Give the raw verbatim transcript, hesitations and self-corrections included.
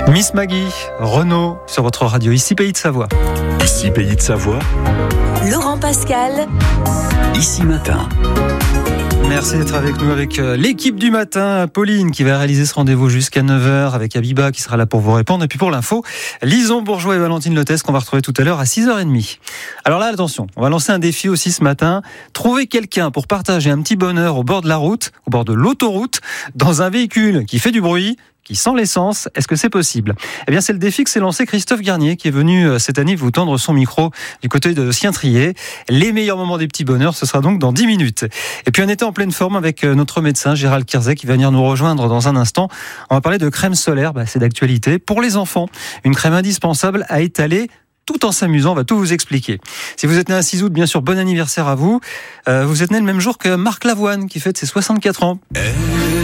Miss Maggie, Renaud, sur votre radio, ici Pays de Savoie. Ici Pays de Savoie. Laurent Pascal. Ici Matin. Merci d'être avec nous avec l'équipe du matin. Pauline qui va réaliser ce rendez-vous jusqu'à neuf heures avec Abiba qui sera là pour vous répondre. Et puis pour l'info, Lison Bourgeois et Valentine Lotès qu'on va retrouver tout à l'heure à six heures trente. Alors là, attention, on va lancer un défi aussi ce matin. Trouver quelqu'un pour partager un petit bonheur au bord de la route, au bord de l'autoroute, dans un véhicule qui fait du bruit, qui sent l'essence. Est-ce que c'est possible ? Eh bien, c'est le défi que s'est lancé Christophe Garnier, qui est venu cette année vous tendre son micro du côté de Sien-Trier. Les meilleurs moments des petits bonheurs, ce sera donc dans dix minutes. Et puis, on était en pleine forme avec notre médecin Gérald Kirzet, qui va venir nous rejoindre dans un instant. On va parler de crème solaire, bah, c'est d'actualité. Pour les enfants, une crème indispensable à étaler tout en s'amusant, on va tout vous expliquer. Si vous êtes né un six août, bien sûr, bon anniversaire à vous. Euh, vous êtes né le même jour que Marc Lavoine, qui fête ses soixante-quatre ans.